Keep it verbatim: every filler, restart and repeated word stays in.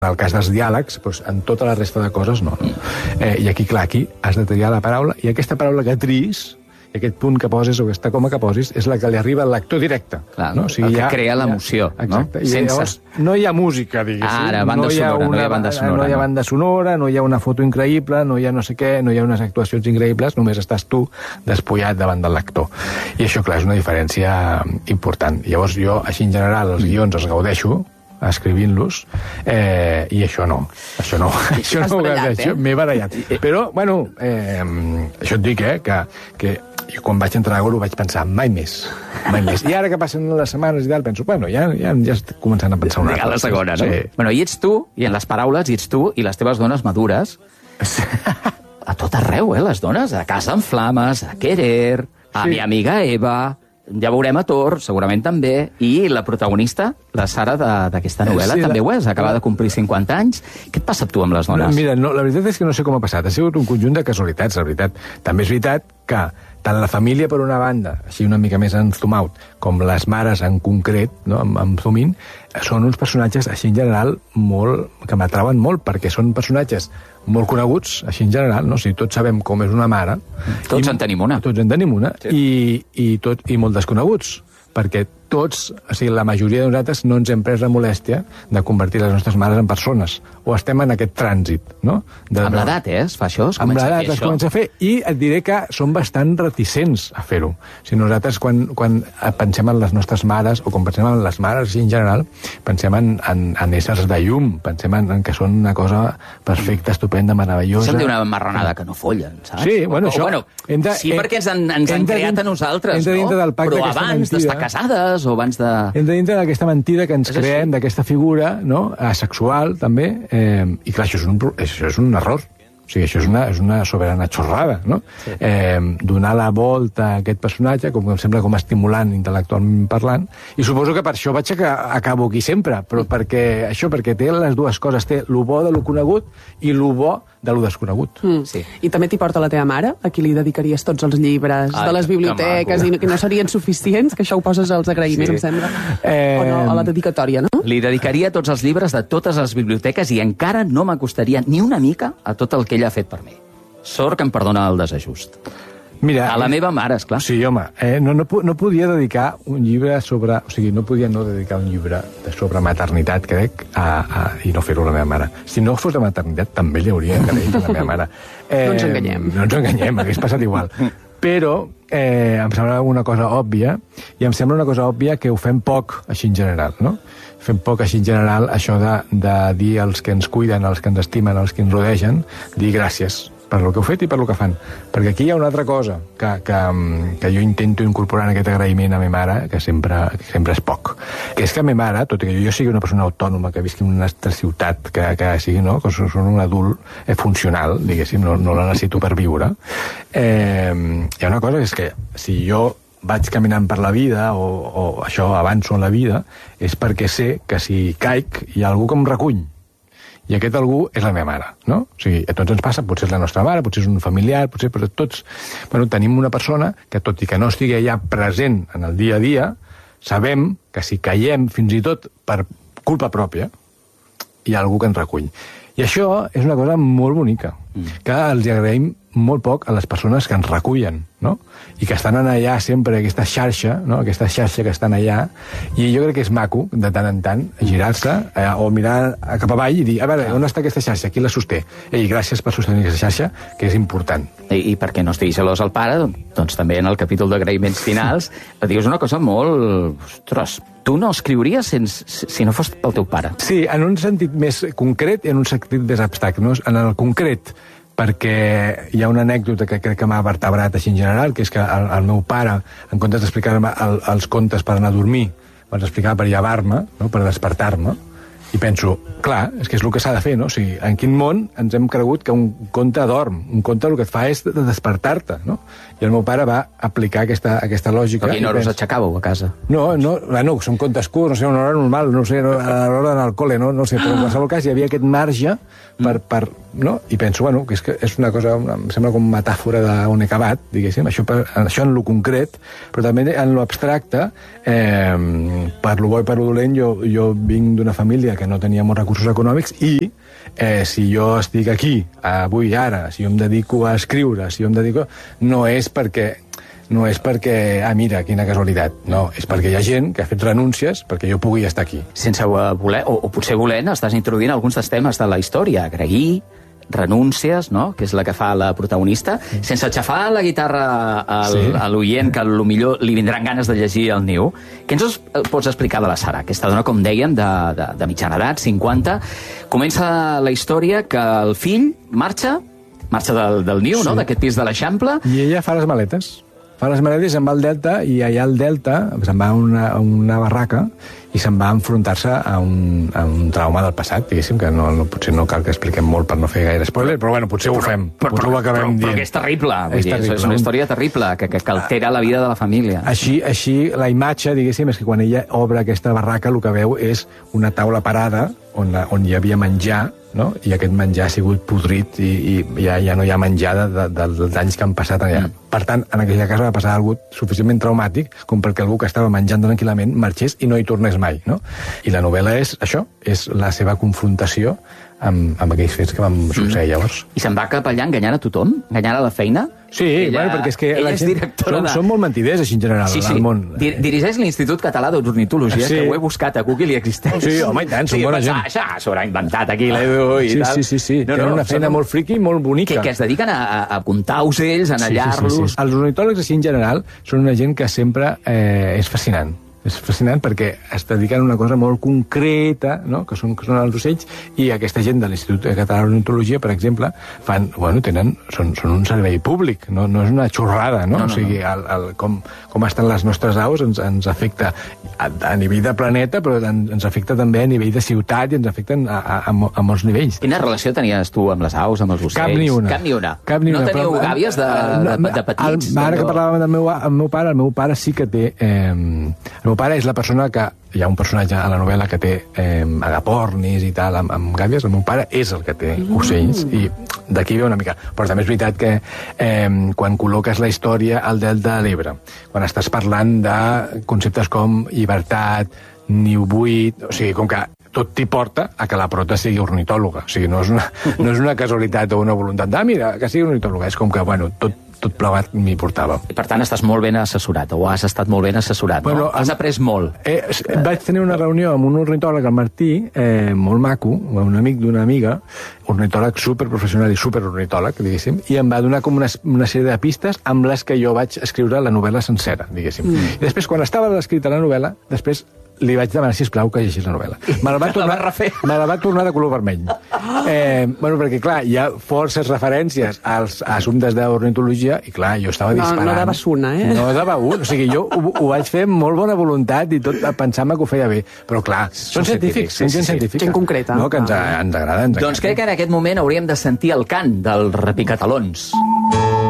En el cas dels diàlegs, doncs, en tota la resta de coses, no. Eh, I aquí, clar, aquí has de triar la paraula, i aquesta paraula que triïs, i aquest punt que poses o aquesta coma que posis, és la que li arriba al lector directe. Clar, no? O sigui, el que ha, crea l'emoció, ha, no? I Sense... llavors no hi ha música, diguéssim. Ara, banda no hi ha sonora, una, no hi ha banda sonora. No hi ha no. banda sonora, no hi ha una foto increïble, no hi ha no sé què, no hi ha unes actuacions increïbles, només estàs tu despullat davant del lector. I això, clar, és una diferència important. Llavors jo, així en general, els guions els gaudeixo, escrivint-los, eh, i això no. Això no. Això no ho gaudeixo. M'he barallat. Però, bueno, eh, això et dic, eh, que, que jo quan vaig entrar a Golo vaig pensar mai més, mai més. I ara que passen les setmanes i tal, penso, bueno, ja, ja, ja estic començant a pensar una altra. La segona, no? Sí. Bueno, i ets tu, i en les paraules, i ets tu, i les teves dones madures, a tot arreu, eh, les dones, a Casa en Flames, a Querer, a sí. Mi amiga Eva, ja veurem a Tor, segurament també, i la protagonista, la Sara d'aquesta novel·la, sí, també la... ho és, acaba de complir cinquanta anys. Què et passa a tu amb les dones? No, mira, no, la veritat és que no sé com ha passat, ha sigut un conjunt de casualitats, la veritat. També és veritat que tant la família, per una banda, així una mica més en zoom out, com les mares en concret, no, amb, amb zoom in, són uns personatges, així en general, molt, que m'atrauen molt, perquè són personatges molt coneguts, així en general, no? O sigui, tots sabem com és una mare. Tots i, en tenim una. Tots en tenim una, sí. i, i, tot, i molt desconeguts, perquè tots, o sigui, la majoria de nosaltres no ens hem pres la molèstia de convertir les nostres mares en persones, o estem en aquest trànsit, no? De, amb l'edat, eh, es fa això? Es amb l'edat es comença a fer, i et diré que són bastant reticents a fer-ho. O sigui, nosaltres, quan, quan pensem en les nostres mares, o quan pensem en les mares en general, pensem en, en, en éssers de llum, pensem en, en que són una cosa perfecta, estupenda, meravellosa. Se'm diu una marranada que no follen, saps? Sí, bueno, o, això... O, bueno, entra, sí, perquè ens han, ens han creat dins, a nosaltres, no? Del Però abans d'estar casades, o abans de... Entra dintre d'aquesta mentida que ens és creem, d'aquesta figura, no?, asexual, també, eh, i clar, això és, un, això és un error. O sigui, això és una, és una soberana xorrada, no? Sí. Eh, donar la volta a aquest personatge, com em sembla com estimulant intel·lectualment parlant, i suposo que per això vaig a, acabo aquí sempre, però perquè això, perquè té les dues coses, té lo bo de lo conegut i lo bo de lo desconegut. Mm. Sí. I també t'hi porta la teva mare, a qui li dedicaries tots els llibres Ai, de les biblioteques, i que no serien suficients, que això ho poses als agraïments, sí. em sembla. Eh... O no, a la dedicatòria, no? Li dedicaria tots els llibres de totes les biblioteques i encara no m'acostaria ni una mica a tot el que ella ha fet per mi. Sort que em perdona el desajust. Mira, a la meva mare, esclar. Sí, home, eh, no, no, no podia dedicar un llibre sobre... O sigui, no podia no dedicar un llibre sobre maternitat, crec, a, a, i no fer-ho a la meva mare. Si no fos de maternitat, també li hauria agraït a la meva mare. Eh, no ens enganyem. No ens enganyem, hagués passat igual. Però eh, em sembla una cosa òbvia, i em sembla una cosa òbvia que ho fem poc, així en general, no? Fem poc, així en general, això de, de dir als que ens cuiden, als que ens estimen, als que ens rodegen, dir gràcies per lo que heu fet i per lo que fan. Perquè aquí hi ha una altra cosa que, que, que jo intento incorporar en aquest agraïment a ma mare, que sempre, que sempre és poc. Que és que a ma mare, tot i que jo sigui una persona autònoma, que visqui en una altra ciutat, que, que sigui, no?, que són un adult eh, funcional, diguéssim, no, no la necessito per viure, eh, hi ha una cosa que és que si jo vaig caminant per la vida, o, o això avanço en la vida, és perquè sé que si caic hi ha algú que em recull. I aquest algú és la meva mare, no? O sigui, a tots ens passa, potser és la nostra mare, potser és un familiar, potser però tots... Bueno, tenim una persona que, tot i que no estigui allà present en el dia a dia, sabem que si caiem fins i tot per culpa pròpia, hi ha algú que ens recull. I això és una cosa molt bonica, mm. que els agraïm molt poc a les persones que ens recullen, no? I que estan allà sempre, aquesta xarxa, no? Aquesta xarxa que estan allà, i jo crec que és maco, de tant en tant, girar-se eh, o mirar cap avall i dir, a veure, on està aquesta xarxa? Qui la sosté? Ei, gràcies per sostenir aquesta xarxa, que és important. I, i perquè no estigui gelós el pare, doncs també en el capítol d'agraïments finals, dius una cosa molt... Ostres, tu no escriuries sense, si no fos pel teu pare. Sí, en un sentit més concret i en un sentit més abstracte. No? En el concret, perquè hi ha una anècdota que crec que m'ha vertebrat així en general, que és que el, el meu pare, en comptes d'explicar-me el, els contes per anar a dormir, me'ls explicava per llevar-me, no? Per despertar-me, i penso, clar, és que és el que s'ha de fer, no? O sigui, en quin món ens hem cregut que un conte dorm? Un conte el que et fa és de despertar-te, no? I el meu pare va aplicar aquesta, aquesta lògica. A quina hora us aixecàveu a casa? No, no, bueno, són contes curts, no sé, una hora normal, no sé, no, a l'hora d'anar al col·le, no, no sé, però en qualsevol cas hi havia aquest marge per, per no? I penso, bueno, que és, que és una cosa, una, em sembla com metàfora d'on he acabat, diguéssim, això, per, això en lo concret, però també en lo abstracte, eh, per lo bo i per lo dolent, jo, jo vinc d'una família que no tenia molts recursos econòmics i eh, si jo estic aquí, avui, ara, si jo em dedico a escriure, si jo em dedico... no és perquè... no és perquè, ah, mira, quina casualitat. No, és perquè hi ha gent que ha fet renúncies perquè jo pugui estar aquí. Sense voler, o, o potser volent, estàs introduint alguns dels temes de la història. Agrair, renúncies, no?, que és la que fa la protagonista, mm. sense aixafar la guitarra al, sí. a l'oient, que potser li vindran ganes de llegir el niu. Què ens pots explicar de la Sara? Aquesta dona, com dèiem, de, de, de mitjana edat, cinquanta. Comença la història que el fill marxa, marxa del, del niu, sí. no?, d'aquest pis de l'Eixample. I ella fa les maletes. Fa les maletes, se'n va al Delta, i allà al Delta se'n va a una, a una barraca i se'n va a enfrontar-se a, un, a un trauma del passat, diguéssim, que no, no, potser no cal que expliquem molt per no fer gaire spoiler, però bueno, potser ho fem, però, potser però, ho acabem però, dient. Però que és terrible, vull és, dir, terrible. és una història terrible, que, que, que altera la vida de la família. Així, així la imatge, diguéssim, és que quan ella obre aquesta barraca el que veu és una taula parada on, on hi havia menjar, no? I aquest menjar ha sigut podrit i, i ja, ja no hi ha menjar de, de, de, dels anys que han passat allà. Mm. Per tant, en aquella casa va passar alguna cosa suficientment traumàtic com perquè algú que estava menjant tranquil·lament marxés i no hi tornés mai, no? I la novel·la és això, és la seva confrontació amb, amb aquells fets que van succeir mm. llavors. I se'n va cap allà enganyant a tothom? Enganyant a la feina? Sí, ella, bueno, perquè és que ella la és gent, directora són, de... són molt mentiders, així en general, sí, sí. al món. Dir dirigeix l'Institut Català d'Ornitologia, sí. que ho he buscat a Google i existeix. Sí, home, i tant, són sí, bona pensar, gent. Això s'haurà inventat aquí, l'Edu, i sí, tal. Sí, sí, sí, no, tenen no, una feina són... molt friqui i molt bonica. Que, que es dediquen a, a comptar ocells, a anar-los... Sí, sí, sí, sí. Els ornitòlegs, així en general, són una gent que sempre eh, és fascinant. És fascinant perquè es dediquen a una cosa molt concreta, no?, que són, que són els ocells, i aquesta gent de l'Institut Català d'Ornitologia, per exemple, fan, bueno, tenen, són, són un servei públic, no, no és una xorrada, no? no, no o sigui, el, el, com, com estan les nostres aus ens, ens afecta a, a nivell de planeta, però ens afecta també a nivell de ciutat i ens afecten a, a, a, a molts nivells. Quina relació tenies tu amb les aus, amb els ocells? Cap ni una. Cap ni una. Cap ni una. No teníeu però, gàbies de, de, de, de petits? El, ara que parlàvem del meu, el meu pare, el meu pare sí que té... Eh, el meu pare és la persona que... Hi ha un personatge a la novel·la que té eh, agapornis i tal, amb, amb gàbies. El meu pare és el que té ocells, i d'aquí ve una mica. Però també és veritat que eh, quan col·loques la història al Delta de l'Ebre, quan estàs parlant de conceptes com llibertat, niu buit... O sigui, com que tot t'hi porta a que la prota sigui ornitòloga. O sigui, no és una, no és una casualitat o una voluntat de, ah, mira, que sigui ornitòloga. És com que, bueno, tot tot plegat m'hi portava. I per tant estàs molt ben assessorat, o has estat molt ben assessorat, bueno, no? Has après molt. Eh, vaig tenir una reunió amb un ornitòleg, el Martí, eh, molt maco, un amic d'una amiga, ornitòleg superprofessional i superornitòleg, diguéssim, i em va donar com una, una sèrie de pistes amb les que jo vaig escriure la novel·la sencera, diguéssim. Mm. I després, quan estava escrita la novel·la, després li vaig demanar, sisplau, que llegís la novel·la. Me la va tornar, me la va tornar de color vermell. Eh, bueno, perquè, clar, hi ha forces referències als assumptes d'ornitologia i, clar, jo estava no, disparant. No dabas una, eh? No dava un. O sigui, jo ho, ho vaig fer amb molt bona voluntat i tot pensant-me que ho feia bé. Però, clar, són científics, són gent científica. Gent concreta. No, que ens, ens agrada. Ens doncs crec que en aquest moment hauríem de sentir el cant dels repicatalons.